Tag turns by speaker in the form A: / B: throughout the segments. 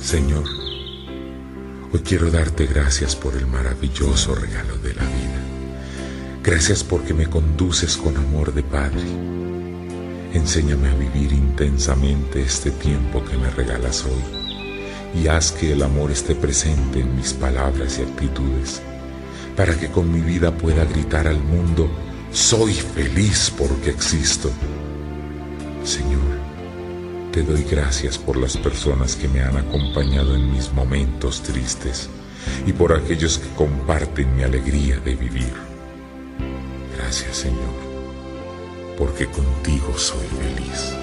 A: Señor, hoy quiero darte gracias por el maravilloso regalo de la vida. Gracias porque me conduces con amor de Padre. Enséñame a vivir intensamente este tiempo que me regalas hoy y haz que el amor esté presente en mis palabras y actitudes, para que con mi vida pueda gritar al mundo: soy feliz porque existo. Señor, te doy gracias por las personas que me han acompañado en mis momentos tristes y por aquellos que comparten mi alegría de vivir. Gracias, Señor, porque contigo soy feliz.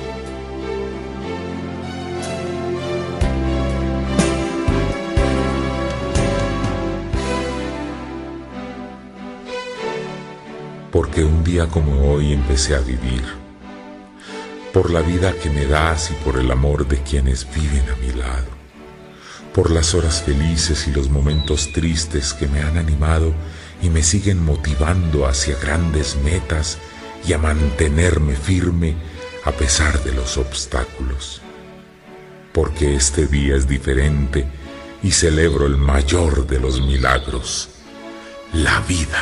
A: Porque un día como hoy empecé a vivir, por la vida que me das y por el amor de quienes viven a mi lado, por las horas felices y los momentos tristes que me han animado y me siguen motivando hacia grandes metas y a mantenerme firme a pesar de los obstáculos. Porque este día es diferente y celebro el mayor de los milagros, la vida.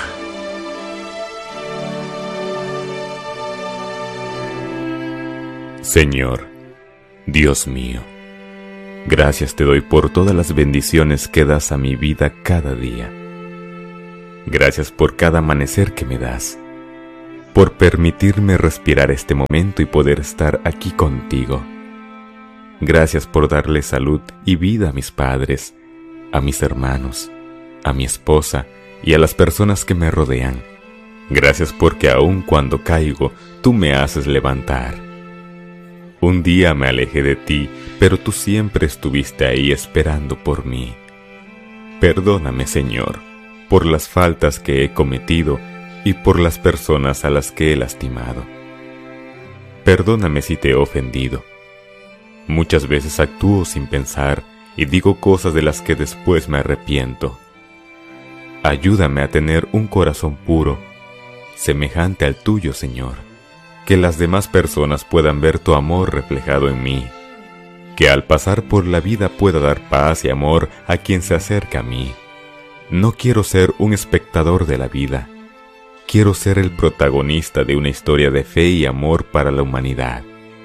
B: Señor, Dios mío, gracias te doy por todas las bendiciones que das a mi vida cada día. Gracias por cada amanecer que me das, por permitirme respirar este momento y poder estar aquí contigo. Gracias por darle salud y vida a mis padres, a mis hermanos, a mi esposa y a las personas que me rodean. Gracias porque aun cuando caigo, tú me haces levantar. Un día me alejé de ti, pero tú siempre estuviste ahí esperando por mí. Perdóname, Señor, por las faltas que he cometido y por las personas a las que he lastimado. Perdóname si te he ofendido. Muchas veces actúo sin pensar y digo cosas de las que después me arrepiento. Ayúdame a tener un corazón puro, semejante al tuyo, Señor. Que las demás personas puedan ver tu amor reflejado en mí. Que al pasar por la vida pueda dar paz y amor a quien se acerca a mí. No quiero ser un espectador de la vida. Quiero ser el protagonista de una historia de fe y amor para la humanidad.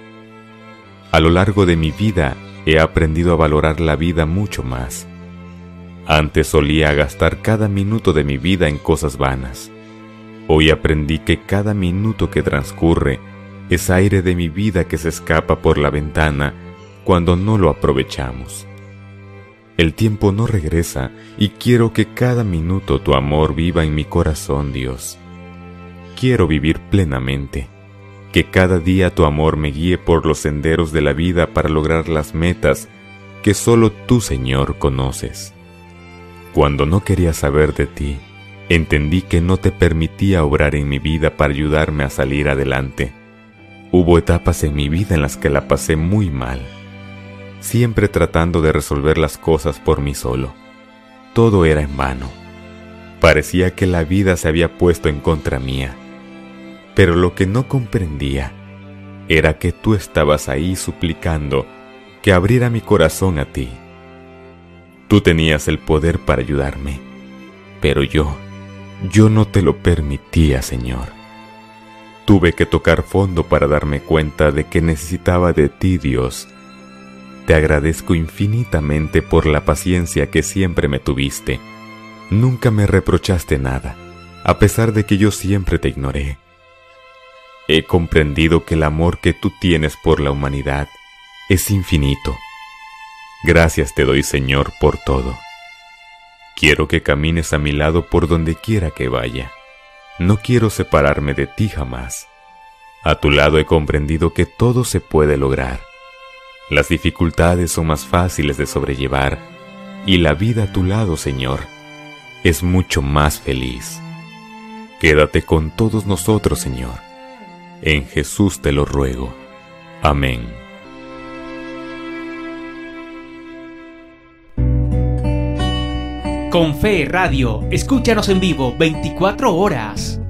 B: A lo largo de mi vida he aprendido a valorar la vida mucho más. Antes solía gastar cada minuto de mi vida en cosas vanas. Hoy aprendí que cada minuto que transcurre es aire de mi vida que se escapa por la ventana cuando no lo aprovechamos. El tiempo no regresa y quiero que cada minuto tu amor viva en mi corazón, Dios. Quiero vivir plenamente, que cada día tu amor me guíe por los senderos de la vida para lograr las metas que solo tú, Señor, conoces. Cuando no quería saber de ti, entendí que no te permitía obrar en mi vida para ayudarme a salir adelante. Hubo etapas en mi vida en las que la pasé muy mal, siempre tratando de resolver las cosas por mí solo. Todo era en vano. Parecía que la vida se había puesto en contra mía. Pero lo que no comprendía era que tú estabas ahí suplicando que abriera mi corazón a ti. Tú tenías el poder para ayudarme, pero yo no te lo permitía, Señor. Tuve que tocar fondo para darme cuenta de que necesitaba de ti, Dios. Te agradezco infinitamente por la paciencia que siempre me tuviste. Nunca me reprochaste nada, a pesar de que yo siempre te ignoré. He comprendido que el amor que tú tienes por la humanidad es infinito. Gracias te doy, Señor, por todo. Quiero que camines a mi lado por donde quiera que vaya. No quiero separarme de ti jamás. A tu lado he comprendido que todo se puede lograr. Las dificultades son más fáciles de sobrellevar y la vida a tu lado, Señor, es mucho más feliz. Quédate con todos nosotros, Señor. En Jesús te lo ruego. Amén.
C: Con Fe Radio, escúchanos en vivo 24 horas.